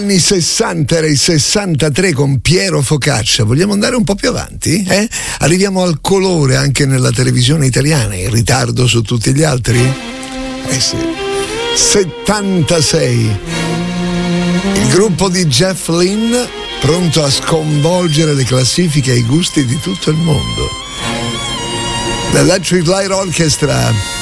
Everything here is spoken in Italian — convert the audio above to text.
Anni 60, era il 63 con Piero Focaccia. Vogliamo andare un po' più avanti? Arriviamo al colore anche nella televisione italiana, in ritardo su tutti gli altri? Sì. 76. Il gruppo di Jeff Lynne pronto a sconvolgere le classifiche e i gusti di tutto il mondo. L'Electric Light Orchestra.